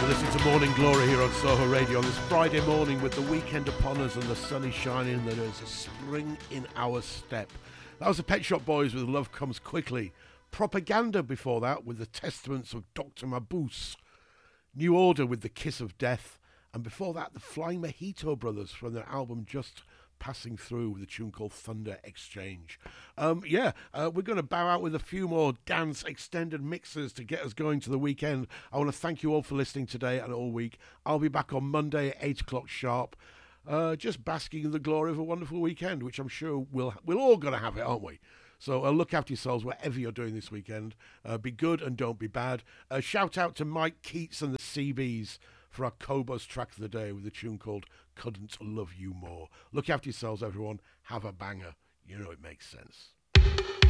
Listening to Morning Glory here on Soho Radio on this Friday morning with the weekend upon us and the sun is shining and there's a spring in our step. That was the Pet Shop Boys with Love Comes Quickly. Propaganda before that with the Testaments of Dr. Mabuse. New Order with The Kiss of Death. And before that, the Flying Mojito Brothers from their album Just Passing Through with a tune called Thunder Exchange. We're going to bow out with a few more dance extended mixes to get us going to the weekend. I want to thank you all for listening today and all week. I'll be back on Monday at 8 o'clock sharp, just basking in the glory of a wonderful weekend, which I'm sure we're all going to have it, aren't we? So look after yourselves, whatever you're doing this weekend. Be good and don't be bad. Shout out to Mike Keats and the CBs for our Cobos track of the day with a tune called Couldn't Love You More. Look after yourselves, everyone. Have a banger. You know it makes sense.